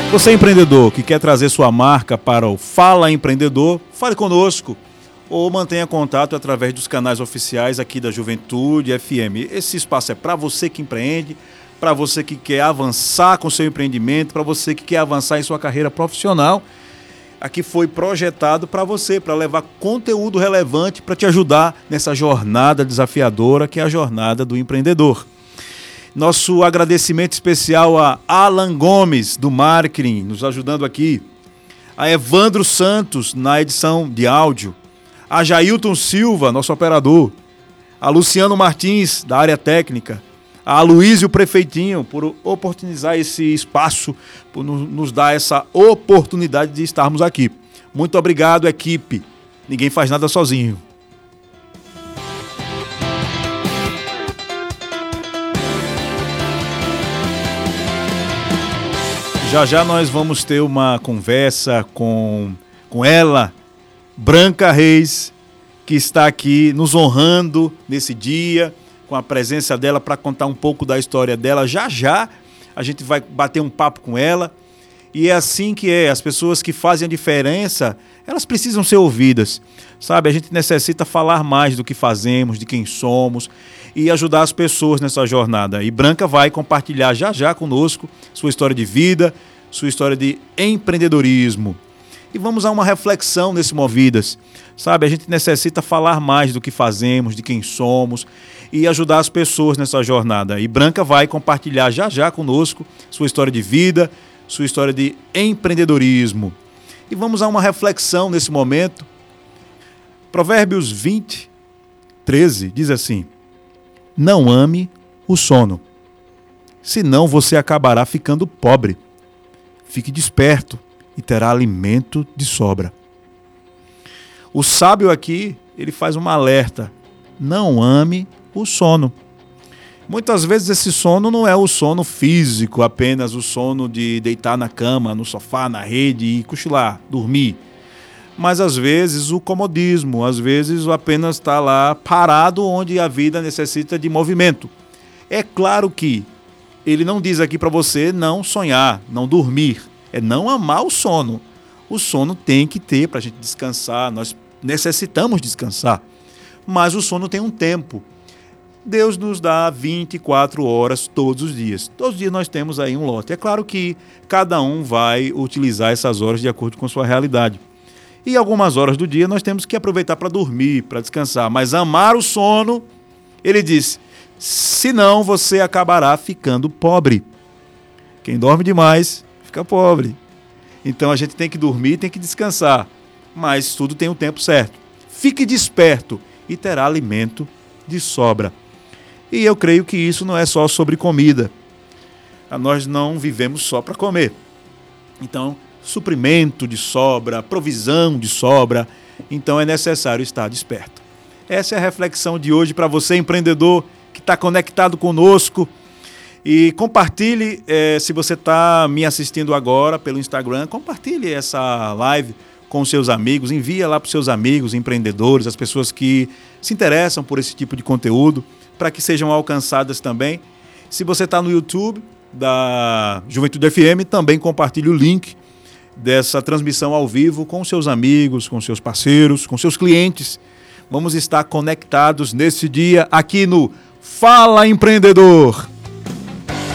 Você empreendedor que quer trazer sua marca para o Fala Empreendedor, fale conosco ou mantenha contato através dos canais oficiais aqui da Juventude FM. Esse espaço é para você que empreende, para você que quer avançar com seu empreendimento, para você que quer avançar em sua carreira profissional. Aqui foi projetado para você, para levar conteúdo relevante para te ajudar nessa jornada desafiadora que é a jornada do empreendedor. Nosso agradecimento especial a Alan Gomes, do marketing, nos ajudando aqui. A Evandro Santos, na edição de áudio. A Jailton Silva, nosso operador. A Luciano Martins, da área técnica. A Luísio Prefeitinho, por oportunizar esse espaço, por nos dar essa oportunidade de estarmos aqui. Muito obrigado, equipe. Ninguém faz nada sozinho. Já já nós vamos ter uma conversa com ela, Branca Reis, que está aqui nos honrando nesse dia, com a presença dela para contar um pouco da história dela. Já já a gente vai bater um papo com ela. E é assim que é, as pessoas que fazem a diferença, elas precisam ser ouvidas. Sabe, a gente necessita falar mais do que fazemos, de quem somos e ajudar as pessoas nessa jornada. E Branca vai compartilhar já já conosco sua história de vida, sua história de empreendedorismo. E vamos a uma reflexão nesse Movidas. Sabe, a gente necessita falar mais do que fazemos, de quem somos e ajudar as pessoas nessa jornada. E Branca vai compartilhar já já conosco sua história de vida, sua história de empreendedorismo. E vamos a uma reflexão nesse momento. Provérbios 20, 13 diz assim: não ame o sono, senão você acabará ficando pobre. Fique desperto e terá alimento de sobra. O sábio aqui, ele faz uma alerta: não ame o sono. Muitas vezes esse sono não é o sono físico, apenas o sono de deitar na cama, no sofá, na rede e cochilar, dormir. Mas às vezes o comodismo, às vezes apenas estar lá parado onde a vida necessita de movimento. É claro que ele não diz aqui para você não sonhar, não dormir, é não amar o sono. O sono tem que ter para a gente descansar, nós necessitamos descansar. Mas o sono tem um tempo. Deus nos dá 24 horas todos os dias. Todos os dias nós temos aí um lote. É claro que cada um vai utilizar essas horas de acordo com sua realidade. E algumas horas do dia nós temos que aproveitar para dormir, para descansar. Mas amar o sono, ele diz, senão você acabará ficando pobre. Quem dorme demais fica pobre. Então a gente tem que dormir, tem que descansar. Mas tudo tem o tempo certo. Fique desperto e terá alimento de sobra. E eu creio que isso não é só sobre comida. Nós não vivemos só para comer. Então, suprimento de sobra, provisão de sobra. Então é necessário estar desperto. Essa é a reflexão de hoje para você, empreendedor, que está conectado conosco. E compartilhe, se você está me assistindo agora pelo Instagram, compartilhe essa live com seus amigos, envia lá para os seus amigos, empreendedores, as pessoas que se interessam por esse tipo de conteúdo, para que sejam alcançadas também. Se você está no YouTube da Juventude FM, também compartilhe o link dessa transmissão ao vivo com seus amigos, com seus parceiros, com seus clientes. Vamos estar conectados nesse dia aqui no Fala Empreendedor.